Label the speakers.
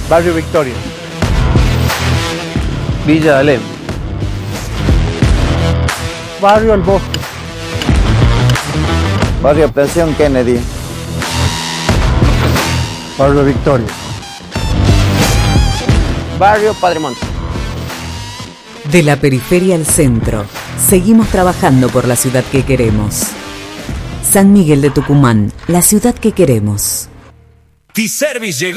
Speaker 1: Barrio Victoria. Villa Alem. Barrio El Bosque.
Speaker 2: Barrio Presión Kennedy.
Speaker 1: Barrio Victoria.
Speaker 3: Barrio Padre Monte.
Speaker 4: De la periferia al centro, seguimos trabajando por la ciudad que queremos. San Miguel de Tucumán, la ciudad que queremos.
Speaker 5: T-Service llegó.